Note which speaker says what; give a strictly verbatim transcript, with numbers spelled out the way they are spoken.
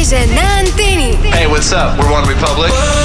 Speaker 1: Station na anteni.
Speaker 2: Hey, what's up? We're One Republic.